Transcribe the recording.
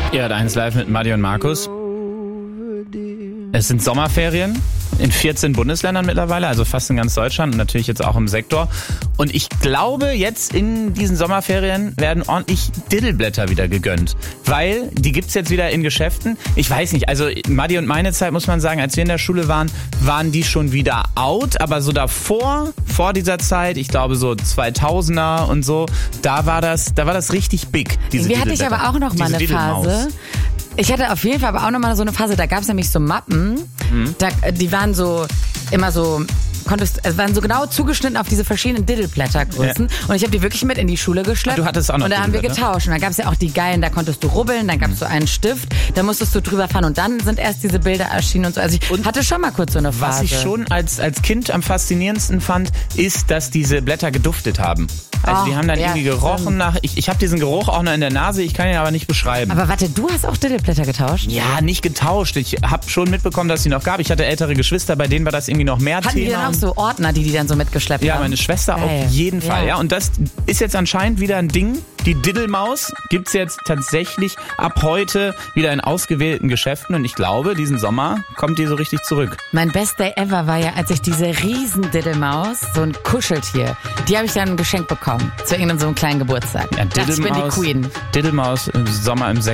Ihr hört 1 Live mit Madi und Markus. Es sind Sommerferien in 14 Bundesländern mittlerweile, also fast in ganz Deutschland und natürlich jetzt auch im Sektor. Und ich glaube, jetzt in diesen Sommerferien werden ordentlich Diddleblätter wieder gegönnt. Weil die gibt's jetzt wieder in Geschäften. Ich weiß nicht, also Madi und meine Zeit, muss man sagen, als wir in der Schule waren die schon wieder out. Aber so davor, vor dieser Zeit, ich glaube so 2000er und so, da war das richtig big, diese Irgendwie hatte ich aber auch noch mal eine Phase. Ich hatte auf jeden Fall aber auch noch mal so eine Phase, da gab es nämlich so Mappen, die waren so immer so, waren so genau zugeschnitten auf diese verschiedenen Diddleblättergrößen. Ja. Und ich habe die wirklich mit in die Schule geschleppt. Du hattest auch noch. Und da haben wir getauscht. Und da gab es ja auch die geilen, da konntest du rubbeln, dann gab es so einen Stift, da musstest du drüber fahren und dann sind erst diese Bilder erschienen und so. Also ich hatte schon mal kurz so eine Phase. Was ich schon als Kind am faszinierendsten fand, ist, dass diese Blätter geduftet haben. Also die haben dann irgendwie gerochen nach. Ich habe diesen Geruch auch noch in der Nase, ich kann ihn aber nicht beschreiben. Aber warte, du hast auch Diddleblätter getauscht? Ja, nicht getauscht. Ich habe schon mitbekommen, dass es die noch gab. Ich hatte ältere Geschwister, bei denen war das irgendwie noch mehr Hatten Thema. Die dann auch so Ordner, die dann so mitgeschleppt haben? Ja, meine Schwester auf jeden Fall. Ja. Und das ist jetzt anscheinend wieder ein Ding. Die Diddlemaus gibt's jetzt tatsächlich ab heute wieder in ausgewählten Geschäften. Und ich glaube, diesen Sommer kommt die so richtig zurück. Mein Best Day ever war ja, als ich diese riesen Diddlemaus, so ein Kuscheltier, die habe ich dann geschenkt bekommen. Zu irgendeinem so einem kleinen Geburtstag. Ja, ich bin die Queen. Diddlemaus im Sommer im